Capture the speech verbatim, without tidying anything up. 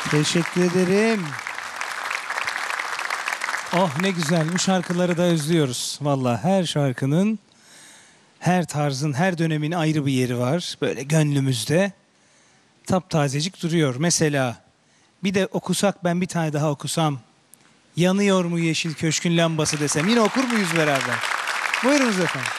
Teşekkür ederim. Oh ne güzel, bu şarkıları da özlüyoruz. Vallahi her şarkının, her tarzın, her dönemin ayrı bir yeri var. Böyle gönlümüzde taptazecik duruyor. Mesela bir de okusak, ben bir tane daha okusam. Yanıyor mu yeşil köşkün lambası desem, yine okur muyuz beraber? Buyurunuz efendim.